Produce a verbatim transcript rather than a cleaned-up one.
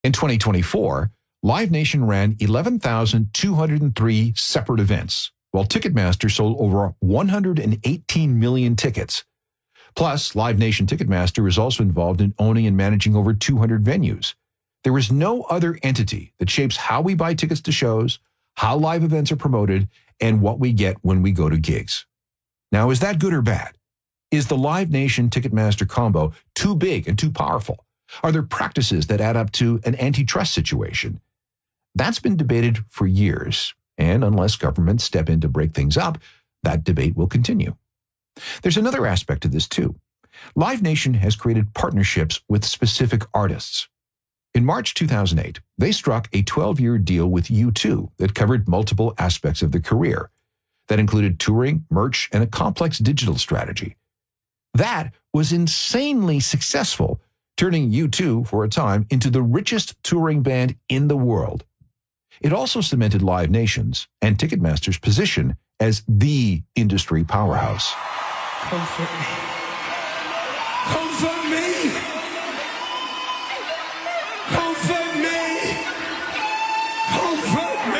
In twenty twenty-four, Live Nation ran eleven thousand two hundred three separate events, while Ticketmaster sold over one hundred eighteen million tickets. Plus, Live Nation Ticketmaster is also involved in owning and managing over two hundred venues. There is no other entity that shapes how we buy tickets to shows, how live events are promoted, and what we get when we go to gigs. Now, is that good or bad? Is the Live Nation Ticketmaster combo too big and too powerful? Are there practices that add up to an antitrust situation? That's been debated for years, and unless governments step in to break things up, that debate will continue. There's another aspect to this too. Live Nation has created partnerships with specific artists. In March two thousand eight, they struck a twelve-year deal with U two that covered multiple aspects of their career. That included touring, merch, and a complex digital strategy. That was insanely successful, turning U two, for a time, into the richest touring band in the world. It also cemented Live Nation's and Ticketmaster's position as the industry powerhouse. Comfort me. Comfort me.